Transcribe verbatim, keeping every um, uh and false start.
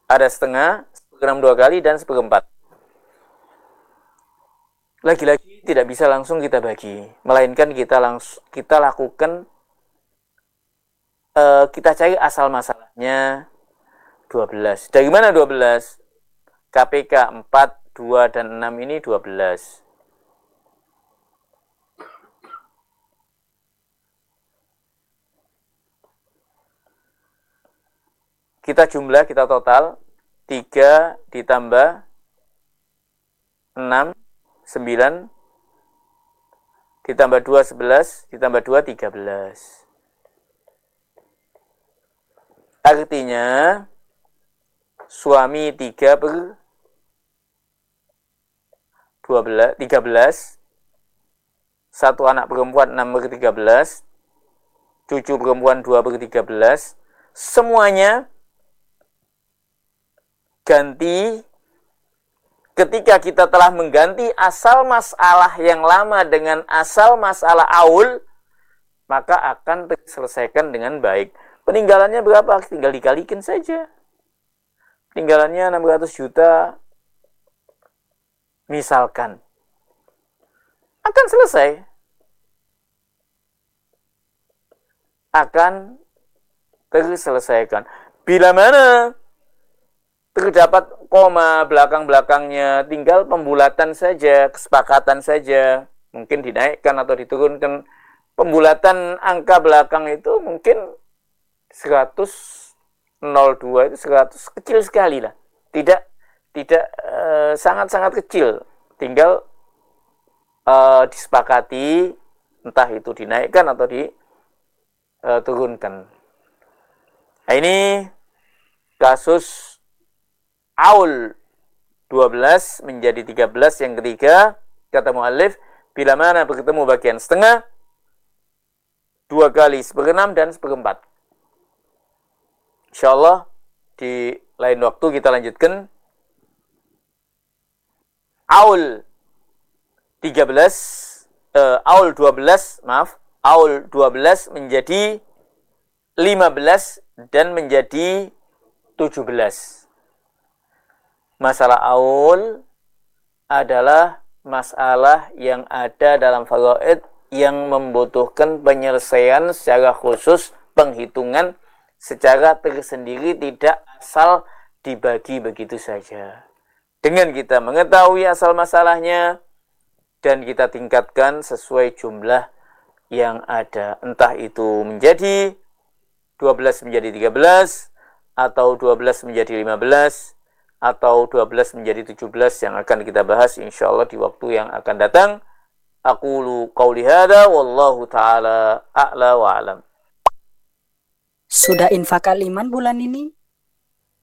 Ada setengah, seperenam dua kali, dan seperempat. Lagi-lagi tidak bisa langsung kita bagi, melainkan kita langsung kita lakukan, uh, kita cari asal masalahnya dua belas. Dari mana dua belas? K P K empat, dua, dan enam ini dua belas. Kita jumlah, kita total. tiga ditambah enam, sembilan, ditambah dua, sebelas, ditambah dua, tiga belas. Artinya, suami tiga per dua belas, tiga belas, satu anak perempuan enam per tiga belas, cucu perempuan dua per tiga belas, semuanya ganti. Ketika kita telah mengganti asal masalah yang lama dengan asal masalah aul, maka akan terselesaikan dengan baik. Peninggalannya berapa? Tinggal dikalikan saja. Peninggalannya enam ratus juta, misalkan. Akan selesai. Akan terselesaikan. Bila mana terdapat koma belakang-belakangnya, tinggal pembulatan saja, kesepakatan saja. Mungkin dinaikkan atau diturunkan. Pembulatan angka belakang itu mungkin seratus, nol dua itu seratus, kecil sekali lah. Tidak tidak eh, sangat-sangat kecil. Tinggal eh, disepakati, entah itu dinaikkan atau diturunkan. Nah, ini kasus aul dua belas menjadi tiga belas. Yang ketiga, kata muallif, bila mana bertemu bagian setengah, dua kali seperenam dan seperempat. Insyaallah di lain waktu kita lanjutkan. Aul tiga belas, uh, aul dua belas, maaf, aul dua belas menjadi lima belas dan menjadi tujuh belas. Masalah aul adalah masalah yang ada dalam faraid yang membutuhkan penyelesaian secara khusus, penghitungan secara tersendiri, tidak asal dibagi begitu saja. Dengan kita mengetahui asal masalahnya dan kita tingkatkan sesuai jumlah yang ada. Entah itu menjadi dua belas menjadi tiga belas, atau dua belas menjadi lima belas, atau dua belas menjadi tujuh belas, yang akan kita bahas insyaallah di waktu yang akan datang. Aqulu qauli hadza wallahu taala a'la wa a'lam. Sudah infak iman bulan ini?